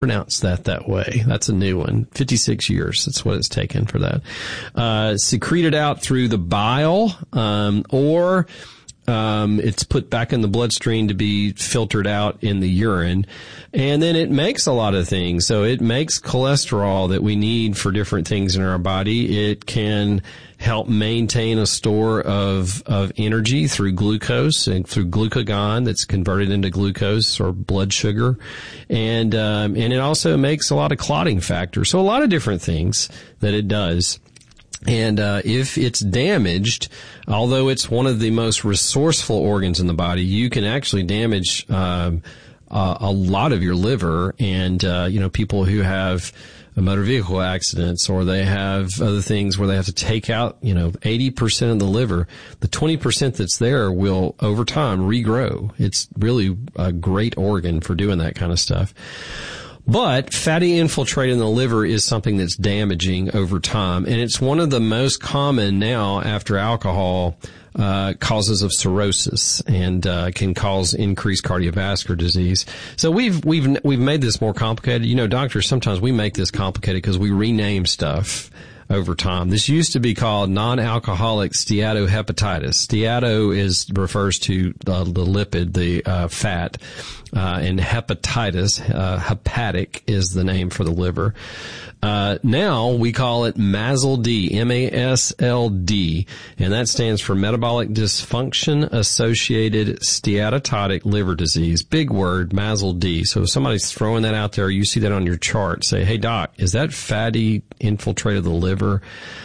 pronounce that way. That's a new one. 56 years. That's what it's taken for that. Secreted out through the bile, or it's put back in the bloodstream to be filtered out in the urine. And then it makes a lot of things. So it makes cholesterol that we need for different things in our body. It can help maintain a store of energy through glucose and through glucagon that's converted into glucose or blood sugar. And it also makes a lot of clotting factors. So a lot of different things that it does. And if it's damaged, although it's one of the most resourceful organs in the body, you can actually damage a lot of your liver. And people who have motor vehicle accidents, or they have other things where they have to take out 80% of the liver, the 20% that's there will over time regrow. It's really a great organ for doing that kind of stuff. But fatty infiltrate in the liver is something that's damaging over time, and it's one of the most common now after alcohol causes of cirrhosis, and can cause increased cardiovascular disease. So we've made this more complicated. Doctors, sometimes we make this complicated because we rename stuff over time. This used to be called non-alcoholic steatohepatitis. Steato refers to the lipid, the fat, and hepatitis, hepatic, is the name for the liver. Now we call it MASLD, MASLD, and that stands for metabolic dysfunction associated steatotic liver disease. Big word, MASLD. So if somebody's throwing that out there, you see that on your chart, say, hey doc, is that fatty infiltrate of the liver?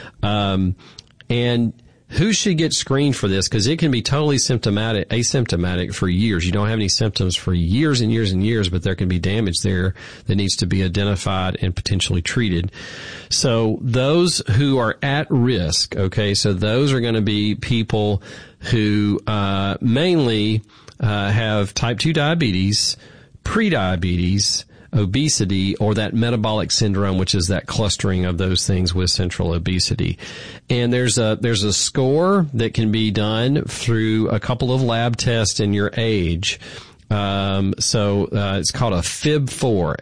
And who should get screened for this? Because it can be totally asymptomatic for years. You don't have any symptoms for years and years and years, but there can be damage there that needs to be identified and potentially treated. So those who are at risk, so those are going to be people who mainly have type 2 diabetes, prediabetes, obesity, or that metabolic syndrome, which is that clustering of those things with central obesity. And there's a score that can be done through a couple of lab tests in your age. So it's called a FIB-4,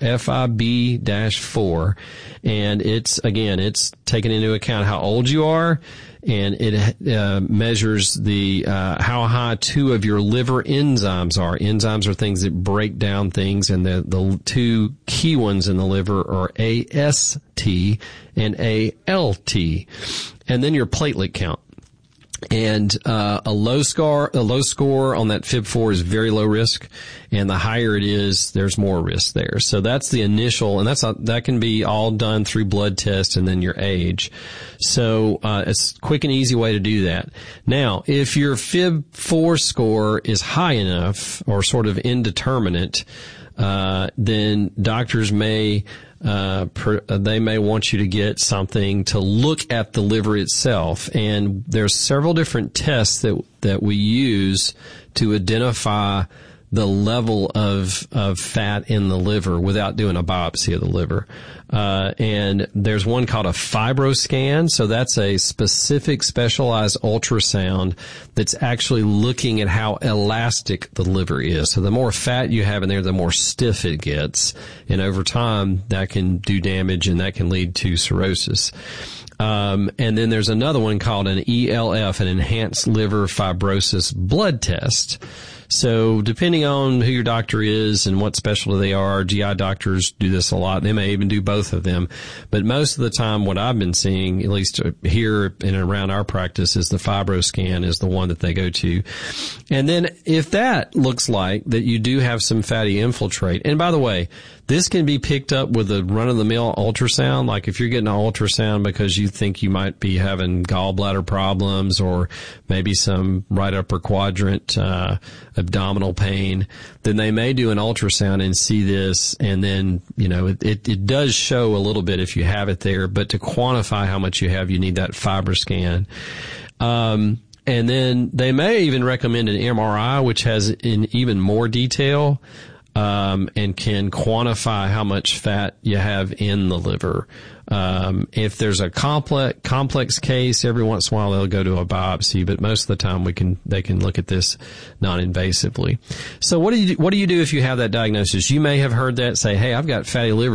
FIB-4. And it's taken into account how old you are, and it measures the how high two of your liver enzymes are. Enzymes are things that break down things, and the two key ones in the liver are AST and ALT. And then your platelet count. And a low score on that FIB-4 is very low risk, and the higher it is, there's more risk there. So that's the initial, and that can be all done through blood tests and then your age. So it's a quick and easy way to do that. Now, if your FIB-4 score is high enough or sort of indeterminate, then doctors may want you to get something to look at the liver itself. And there's several different tests that we use to identify the level of fat in the liver without doing a biopsy of the liver. And there's one called a FibroScan. So that's a specific specialized ultrasound that's actually looking at how elastic the liver is. So the more fat you have in there, the more stiff it gets. And over time, that can do damage, and that can lead to cirrhosis. And then there's another one called an ELF, an enhanced liver fibrosis blood test. So depending on who your doctor is and what specialty they are, GI doctors do this a lot. They may even do both of them. But most of the time, what I've been seeing, at least here and around our practice, is the FibroScan is the one that they go to. And then if that looks like that you do have some fatty infiltrate, and by the way, this can be picked up with a run-of-the-mill ultrasound. Like if you're getting an ultrasound because you think you might be having gallbladder problems or maybe some right upper quadrant abdominal pain, then they may do an ultrasound and see this, and then, it does show a little bit if you have it there, but to quantify how much you have, you need that FibroScan. And then they may even recommend an MRI, which has in even more detail. and can quantify how much fat you have in the liver. If there's a complex case, every once in a while they'll go to a biopsy, but most of the time they can look at this non-invasively. So what do you do if you have that diagnosis? You may have heard that say, hey, I've got fatty liver